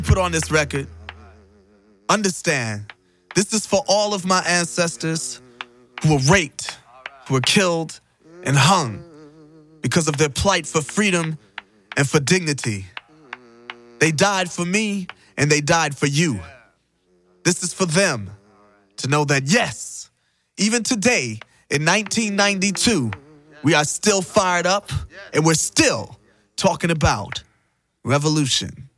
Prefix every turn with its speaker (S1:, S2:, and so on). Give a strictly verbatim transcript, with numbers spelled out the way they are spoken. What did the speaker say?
S1: put on this record, understand, this is for all of my ancestors who were raped, who were killed, and hung because of their plight for freedom and for dignity. They died for me, and they died for you. This is for them to know that, yes, even today, in nineteen ninety-two, we are still fired up, and we're still talking about revolution.